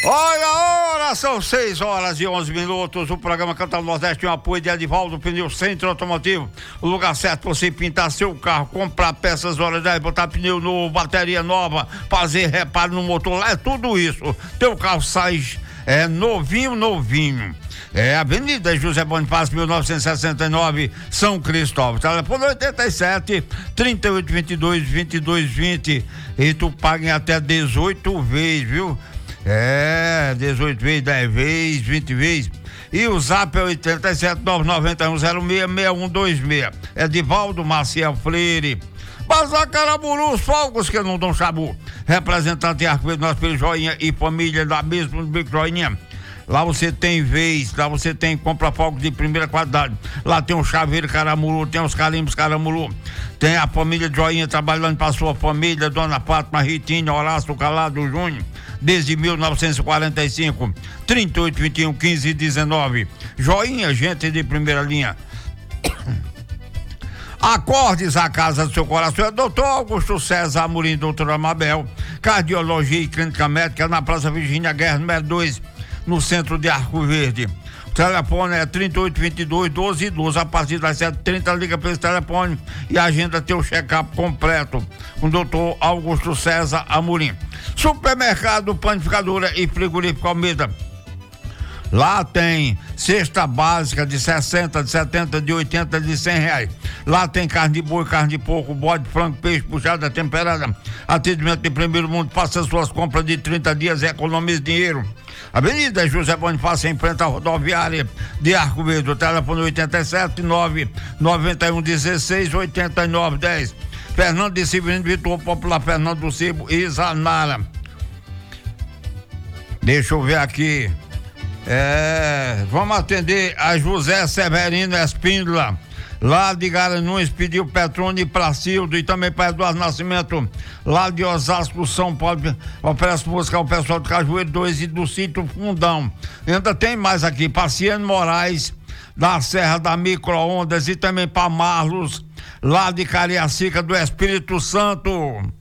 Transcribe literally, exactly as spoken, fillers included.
Olha a hora, são seis horas e onze minutos. O programa Cantar Nordeste tem um apoio de Edivaldo Pneu Centro Automotivo. O lugar certo pra você pintar seu carro, comprar peças originais, botar pneu novo, bateria nova, fazer reparo no motor, é tudo isso. Teu carro sai é, novinho, novinho. É Avenida José Bonifácio, mil novecentos e sessenta e nove, São Cristóvão. Telefone oitenta e sete, trinta e oito, vinte e dois, vinte e dois, vinte. E tu paga em até dezoito vezes, viu? É, dezoito vezes, dez vezes, vinte vezes. E o zap é oitenta e sete, nove nove um, zero seis, seis um dois seis. É Edivaldo Maciel Freire. Bazar Caraburu, os fogos que não dão chabu. Representante de Arco Verde, nosso filho Joinha e família da mesma do Bico Joinha. Lá você tem vez, lá você tem compra fogos de primeira qualidade. Lá tem o chaveiro Caramuru, tem os carimbos Caramuru. Tem a família Joinha trabalhando para sua família, Dona Fátima, Ritinha, Horácio Calado Júnior, desde mil novecentos e quarenta e cinco, trinta e oito, vinte e um, quinze e dezenove. Joinha, gente de primeira linha. Acordes a casa do seu coração, é doutor Augusto César Amorim, doutor Amabel, Cardiologia e Clínica Médica, na Praça Virgínia Guerra, número dois, no centro de Arco Verde. O telefone é trinta e oito, vinte e dois, doze, doze. A partir das sete e trinta, liga para esse telefone e agenda teu check-up completo com o doutor Augusto César Amorim. Supermercado, panificadora e frigorífico Almeida. Lá tem cesta básica de sessenta, de setenta, de oitenta, de cem reais. Lá tem carne de boi, carne de porco, bode, frango, peixe, puxada, temperada. Atendimento de primeiro mundo, faça suas compras de trinta dias e economize dinheiro. Avenida José Bonifácio, em frente à rodoviária de Arco Verde. O telefone oitenta e sete, nove nove um, dezesseis, oitenta e nove, dez. Fernando de Severino, Vitor Popular, Fernando do Cibo e Zanara. Deixa eu ver aqui. É, vamos atender a José Severino Espíndola, lá de Garanhuns, pediu Petrone para Cildo e também para Eduardo Nascimento, lá de Osasco, São Paulo. Oferece música ao pessoal do Cajueiro dois e do Sítio Fundão. Ainda tem mais aqui, Paciano Moraes, da Serra da Micro-Ondas, e também para Marlos, lá de Cariacica do Espírito Santo.